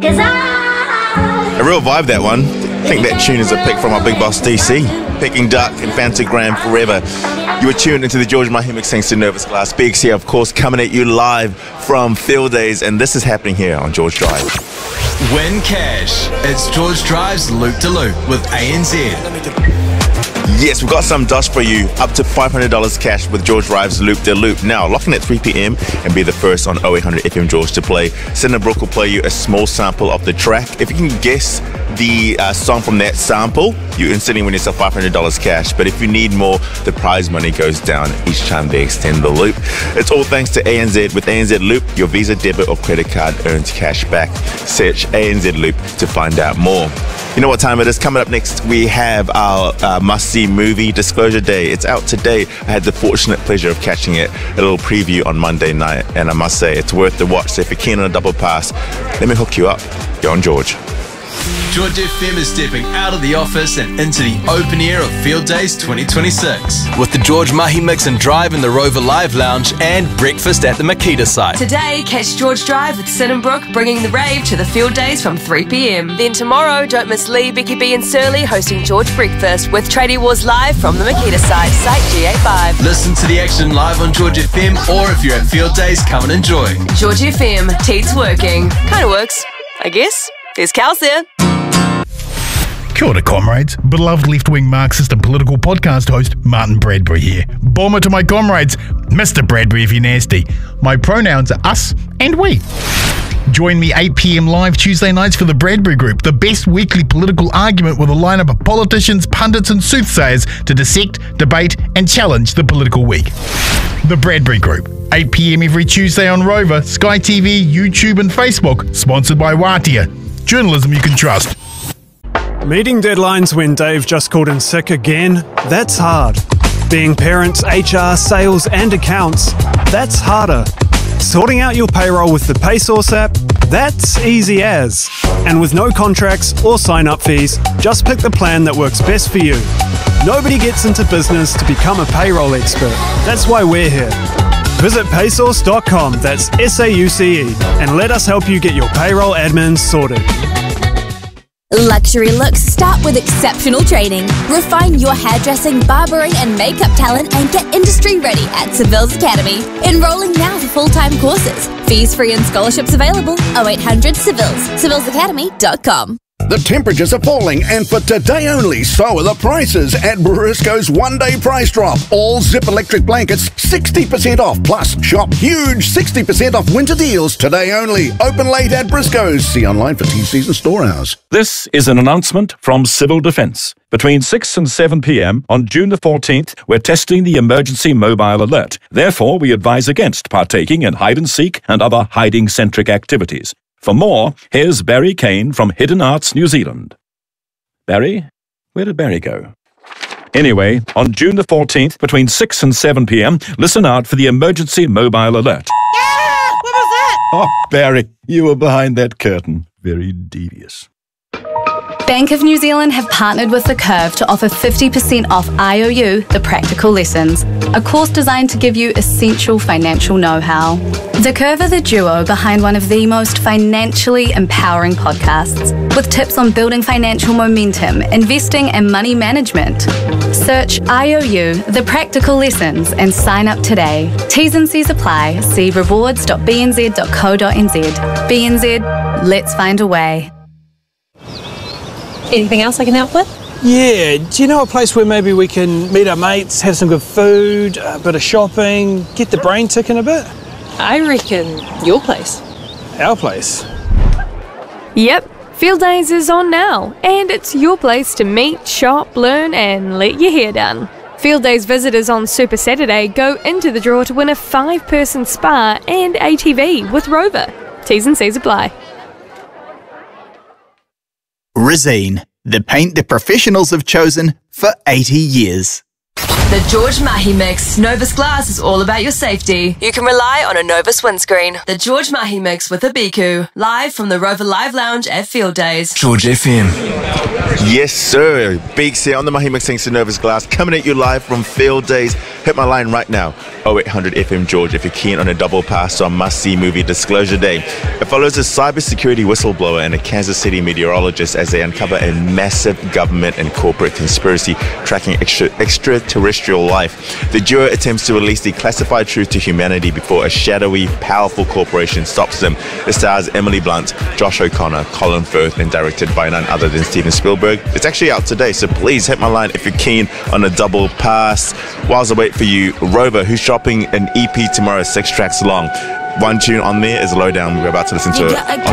A real vibe, that one. I think that tune is a pick from our big boss DC. Peking Duck and Fantagram Forever. You were tuned into the George Mahi Mix thanks to Nervous Glass. Biggs here, of course, coming at you live from Field Days, and this is happening here on George Drive. Win cash. It's George Drive's Loop to Loop with ANZ. Yes, we've got some dust for you. Up to $500 cash with George Drive's Loop de Loop. Now, lock in at 3 p.m. and be the first on 0800 FM George to play. Cinnamon Brook will play you a small sample of the track. If you can guess the song from that sample, you instantly win yourself $500 cash. But if you need more, the prize money goes down each time they extend the loop. It's all thanks to ANZ. With ANZ Loop, your Visa, debit or credit card earns cash back. Search ANZ Loop to find out more. You know what time it is? Coming up next, we have our must-see movie, Disclosure Day. It's out today. I had the fortunate pleasure of catching it, a little preview on Monday night, and I must say, it's worth the watch. So if you're keen on a double pass, let me hook you up. You're on George. George FM is stepping out of the office and into the open air of Field Days 2026 with the George Mahi Mix and Drive in the Rover Live Lounge and breakfast at the Makita site. Today, catch George Drive with Cinnamon Brook bringing the rave to the Field Days from 3 p.m. Then tomorrow, don't miss Lee, Becky B and Surly hosting George Breakfast with Tradie Wars live from the Makita site GA5. Listen to the action live on George FM, or if you're at Field Days, come and enjoy. George FM, Teats working. Kinda works, I guess. There's Kels there. Kia ora, comrades. Beloved left-wing Marxist and political podcast host Martin Bradbury here. Bomber to my comrades, Mr. Bradbury if you're nasty. My pronouns are us and we. Join me 8 p.m. live Tuesday nights for the Bradbury Group, the best weekly political argument with a lineup of politicians, pundits and soothsayers to dissect, debate and challenge the political week. The Bradbury Group, 8 p.m. every Tuesday on Rover, Sky TV, YouTube and Facebook, sponsored by Watia. Journalism you can trust. Meeting deadlines when Dave just called in sick again, that's hard. Being parents, HR, sales and accounts, that's harder. Sorting out your payroll with the PaySauce app, that's easy as. And with no contracts or sign-up fees, just pick the plan that works best for you. Nobody gets into business to become a payroll expert. That's why we're here. Visit paysauce.com, that's SAUCE, and let us help you get your payroll admin sorted. Luxury looks start with exceptional training. Refine your hairdressing, barbering and makeup talent and get industry ready at Seville's Academy. Enrolling now for full-time courses. Fees free and scholarships available. 0800 Sevilles. SevillesAcademy.com. The temperatures are falling, and for today only, so are the prices at Briscoe's one-day price drop. All Zip electric blankets 60% off, plus shop huge 60% off winter deals today only. Open late at Briscoe's. See online for T-Season store hours. This is an announcement from Civil Defence. Between 6 and 7 p.m. on June the 14th, we're testing the emergency mobile alert. Therefore, we advise against partaking in hide-and-seek and other hiding-centric activities. For more, here's Barry Kane from Hidden Arts New Zealand. Barry? Where did Barry go? Anyway, on June the 14th, between 6 and 7 p.m, listen out for the emergency mobile alert. Ah, what was that? Oh, Barry, you were behind that curtain. Very devious. Bank of New Zealand have partnered with The Curve to offer 50% off IOU, The Practical Lessons, a course designed to give you essential financial know-how. The Curve are the duo behind one of the most financially empowering podcasts, with tips on building financial momentum, investing and money management. Search IOU, The Practical Lessons and sign up today. T's and C's apply. See rewards.bnz.co.nz. BNZ, let's find a way. Anything else I can help with? Yeah, do you know a place where maybe we can meet our mates, have some good food, a bit of shopping, get the brain ticking a bit? I reckon your place. Our place? Yep, Field Days is on now, and it's your place to meet, shop, learn and let your hair down. Field Days visitors on Super Saturday go into the draw to win a 5-person spa and ATV with Rover. T's and C's apply. Resene, the paint the professionals have chosen for 80 years. The George Mahi Mix. Novus Glass is all about your safety. You can rely on a Novus windscreen. The George Mahi Mix with a Biku. Live from the Rover Live Lounge at Field Days. George FM. Yes, sir. Biggs here on the Mahi Mix thanks to Nervous Glass, coming at you live from Field Days. Hit my line right now, 0800 FM George, if you're keen on a double pass on must-see movie Disclosure Day. It follows a cybersecurity whistleblower and a Kansas City meteorologist as they uncover a massive government and corporate conspiracy tracking extraterrestrial life. The duo attempts to release the classified truth to humanity before a shadowy, powerful corporation stops them. It stars Emily Blunt, Josh O'Connor, Colin Firth, and directed by none other than Steven Spielberg. It's actually out today, so please hit my line if you're keen on a double pass. Whilst I wait for you, Rover, who's dropping an EP tomorrow, 6 tracks long. One tune on there is Lowdown. We're about to listen to it on